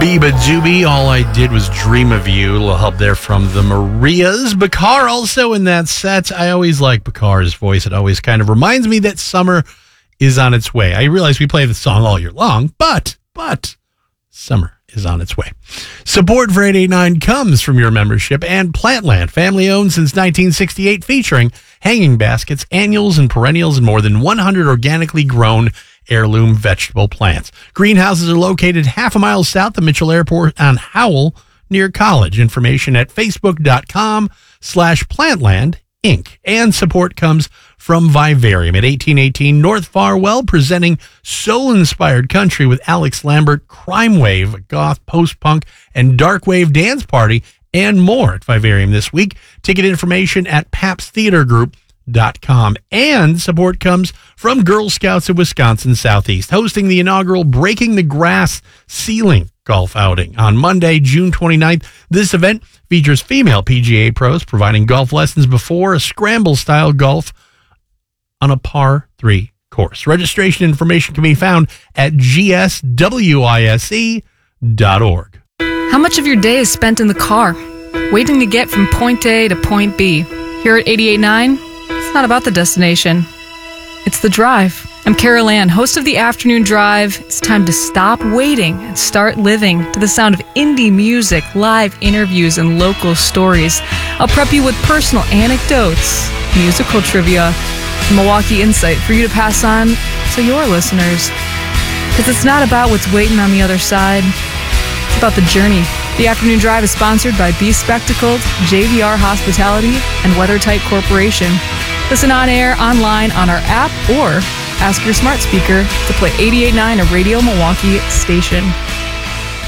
Biba Doobie, All I Did Was Dream of You. A little help there from the Marias. Bakar also in that set. I always like Bakar's voice. It always kind of reminds me that summer is on its way. I realize we play the song all year long, but summer is on its way. Support for 889 comes from your membership and Plantland, family owned since 1968, featuring hanging baskets, annuals and perennials, and more than 100 organically grown heirloom vegetable plants. Greenhouses are located half a mile south of Mitchell Airport on Howell near College. Information at facebook.com/Plantland Inc. And support comes from Vivarium at 1818 North Farwell, presenting soul-inspired country with Alex Lambert, Crime Wave, a goth, post-punk, and dark wave dance party, and more at Vivarium this week. Ticket information at papstheatergroup.com. And support comes from Girl Scouts of Wisconsin Southeast, hosting the inaugural Breaking the Grass Ceiling golf outing on Monday, June 29th. This event features female PGA pros providing golf lessons before a scramble-style golf on a par 3 course. Registration information can be found at gswise.org. How much of your day is spent in the car, waiting to get from point A to point B? Here at 88.9, it's not about the destination. It's the drive. I'm Carol Ann, host of the Afternoon Drive. It's time to stop waiting and start living to the sound of indie music, live interviews, and local stories. I'll prep you with personal anecdotes, musical trivia, and Milwaukee insight for you to pass on to your listeners. Because it's not about what's waiting on the other side. It's about the journey. The Afternoon Drive is sponsored by Be Spectacled, JVR Hospitality, and WeatherTight Corporation. Listen on air, online, on our app, or ask your smart speaker to play 88.9, a Radio Milwaukee station.